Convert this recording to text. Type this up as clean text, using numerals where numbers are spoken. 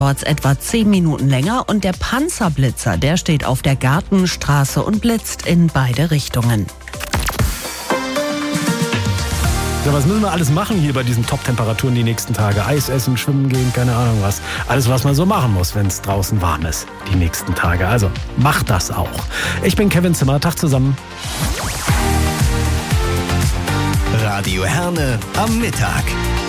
dauert es etwa 10 Minuten länger und der Panzerblitzer, der steht auf der Gartenstraße und blitzt in beide Richtungen. So, was müssen wir alles machen hier bei diesen Top-Temperaturen die nächsten Tage? Eis essen, schwimmen gehen, keine Ahnung was. Alles, was man so machen muss, wenn es draußen warm ist, die nächsten Tage. Also, macht das auch. Ich bin Kevin Zimmer, Tag zusammen. Radio Herne am Mittag.